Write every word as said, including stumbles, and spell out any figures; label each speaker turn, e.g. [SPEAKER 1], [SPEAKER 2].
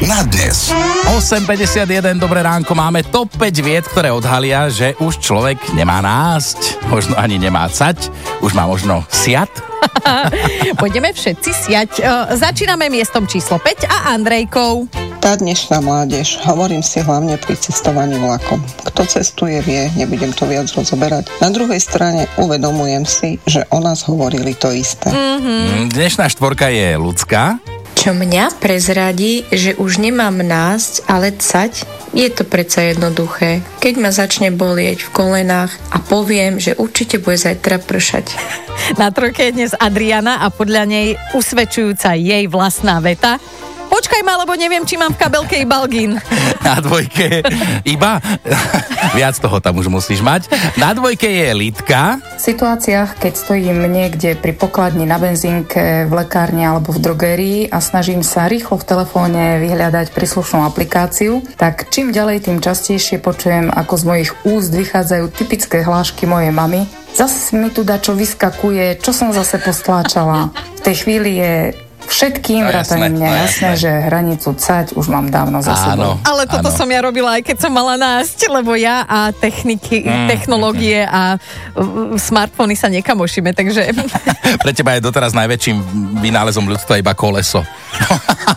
[SPEAKER 1] na dnes.
[SPEAKER 2] osem päťdesiatjeden, dobré ránko, máme top päť vied, ktoré odhalia, že už človek nemá násť, možno ani nemá cať, už má možno siat.
[SPEAKER 3] Pôjdeme všetci siať. Začíname miestom číslo päť a Andrejkou.
[SPEAKER 4] Tá dnešná mládež, hovorím si hlavne pri cestovaní vlakom. Kto cestuje, vie, nebudem to viac rozoberať. Na druhej strane uvedomujem si, že o nás hovorili to isté.
[SPEAKER 2] Mm-hmm. Dnešná štvorka je ľudská.
[SPEAKER 5] Čo mňa prezradí, že už nemám násť, ale cať, je to predsa jednoduché. Keď ma začne bolieť v kolenách a poviem, že určite bude zajtra pršať.
[SPEAKER 3] Na trojke je dnes Adriana a podľa nej usvedčujúca jej vlastná veta. Počkaj ma, lebo neviem, či mám v kabelke Ibalgín.
[SPEAKER 2] Na dvojke iba? Viac toho tam už musíš mať. Na dvojke je Lidka.
[SPEAKER 6] V situáciách, keď stojím niekde pri pokladni na benzínke, v lekárni alebo v drogérii a snažím sa rýchlo v telefóne vyhľadať príslušnú aplikáciu, tak čím ďalej, tým častejšie počujem, ako z mojich úst vychádzajú typické hlášky mojej mamy. Zase mi tu dačo vyskakuje, čo som zase postláčala. V tej chvíli je všetkým
[SPEAKER 2] no,
[SPEAKER 6] vrátane mňa jasné, jasné, že hranicu cať už mám dávno za sebou.
[SPEAKER 3] Ale toto áno. som ja robila, aj keď som mala násť, lebo ja a techniky, mm, technológie mm. a uh, smartfóny sa nekamošíme, takže...
[SPEAKER 2] Pre teba je doteraz najväčším vynálezom ľudstva iba koleso.